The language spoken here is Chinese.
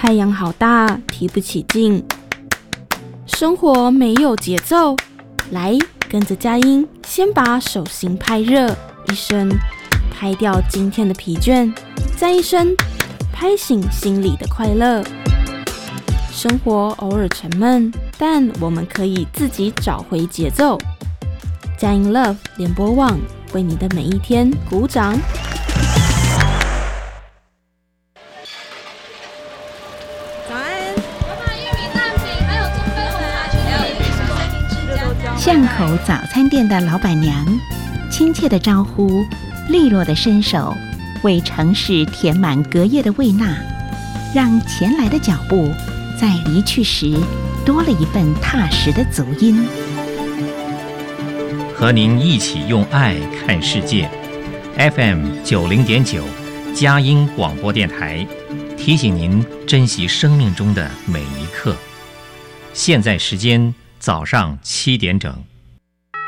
太阳好大，提不起劲。生活没有节奏，来跟着佳音，先把手心拍热，一声拍掉今天的疲倦，再一声拍醒心里的快乐。生活偶尔沉闷，但我们可以自己找回节奏。佳音 Love 联播网为你的每一天鼓掌。 巷口早餐店的老板娘，亲切的招呼，利落的伸手，为城市填满隔夜的胃纳，让前来的脚步在离去时多了一份踏实的足音。 和您一起用爱看世界 FM90.9 佳音广播电台，提醒您珍惜生命中的每一刻。现在时间早上7点整。